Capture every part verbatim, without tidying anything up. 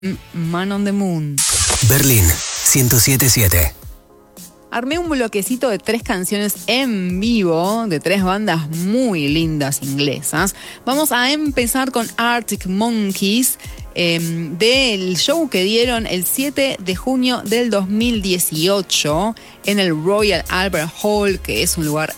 Man on the Moon. Berlín, ciento siete punto siete. Armé un bloquecito de tres canciones en vivo de tres bandas muy lindas inglesas. Vamos a empezar con Arctic Monkeys, eh, del show que dieron el siete de junio del dos mil dieciocho en el Royal Albert Hall, que es un lugar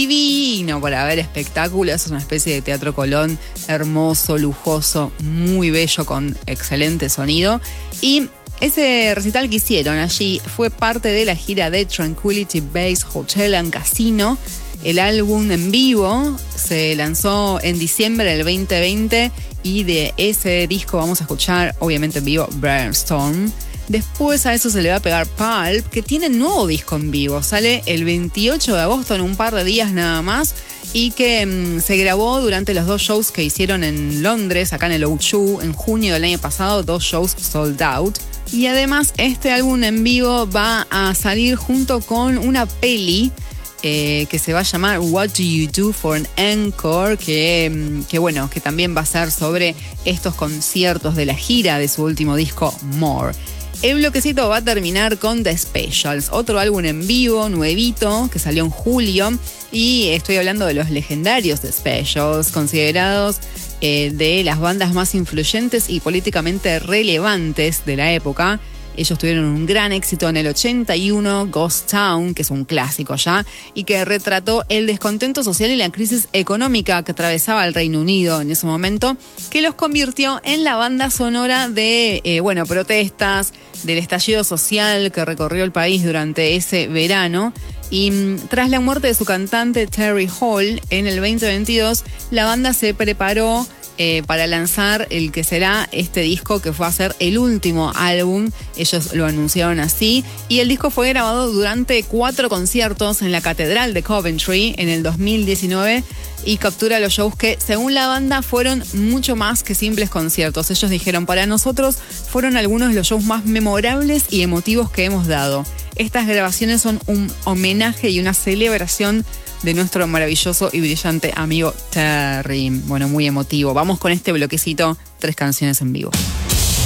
divino para ver espectáculos. Es una especie de Teatro Colón hermoso, lujoso, muy bello, con excelente sonido. Y ese recital que hicieron allí fue parte de la gira de Tranquility Base Hotel and Casino. El álbum en vivo se lanzó en diciembre del veinte veinte y de ese disco vamos a escuchar, obviamente en vivo, Brainstorm. Después a eso se le va a pegar Pulp, que tiene nuevo disco en vivo. Sale el veintiocho de agosto, en un par de días nada más, y que mmm, se grabó durante los dos shows que hicieron en Londres, acá en el O dos, en junio del año pasado, dos shows sold out. Y además este álbum en vivo va a salir junto con una peli eh, que se va a llamar What Do You Do for an Encore, que, que bueno, que también va a ser sobre estos conciertos de la gira de su último disco, More. El bloquecito va a terminar con The Specials, otro álbum en vivo, nuevito, que salió en julio. Y estoy hablando de los legendarios The Specials, considerados eh, de las bandas más influyentes y políticamente relevantes de la época. Ellos tuvieron un gran éxito en el ochenta y uno, Ghost Town, que es un clásico ya, y que retrató el descontento social y la crisis económica que atravesaba el Reino Unido en ese momento, que los convirtió en la banda sonora de, eh, bueno, protestas, del estallido social que recorrió el país durante ese verano. Y tras la muerte de su cantante Terry Hall en el veinte veintidós, la banda se preparó eh, para lanzar el que será este disco, que fue a ser el último álbum. Ellos lo anunciaron así, y el disco fue grabado durante cuatro conciertos en la Catedral de Coventry en el dos mil diecinueve y captura los shows que, según la banda, fueron mucho más que simples conciertos. Ellos dijeron: para nosotros fueron algunos de los shows más memorables y emotivos que hemos dado. Estas grabaciones son un homenaje y una celebración de nuestro maravilloso y brillante amigo Terry. Bueno, muy emotivo. Vamos con este bloquecito, tres canciones en vivo.